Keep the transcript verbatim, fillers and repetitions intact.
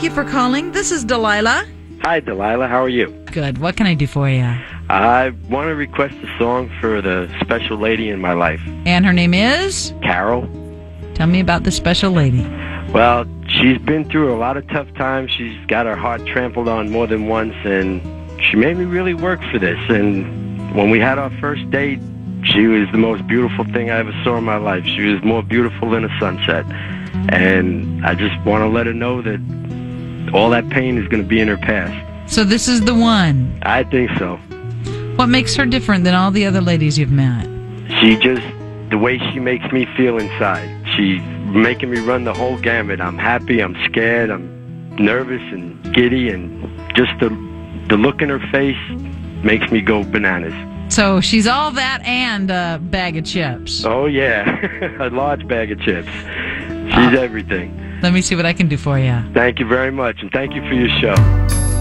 Thank you for calling. This is Delilah. Hi, Delilah. How are you? Good. What can I do for you? I want to request a song for the special lady in my life. And her name is? Carol. Tell me about the special lady. Well, she's been through a lot of tough times. She's got her heart trampled on more than once, and she made me really work for this. And when we had our first date, she was the most beautiful thing I ever saw in my life. She was more beautiful than a sunset. And I just want to let her know that all that pain is going to be in her past. So this is the one. I think so. What makes her different than all the other ladies you've met? She just, the way she makes me feel inside. She's making me run the whole gamut. I'm happy, I'm scared, I'm nervous and giddy, and just the, the look in her face makes me go bananas. So she's all that and a bag of chips. Oh, yeah. A large bag of chips. She's uh, everything. Let me see what I can do for you. Thank you very much, and thank you for your show.